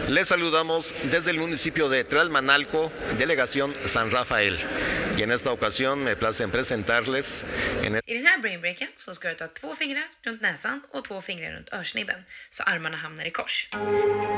Les saludamos desde el municipio de Tlalmanalco, delegación San Rafael. Y en esta ocasión me place presentarles I den här brainbreaken så ska du ta 2 fingrar runt näsan och 2 fingrar runt örsnibben så armarna hamnar i kors.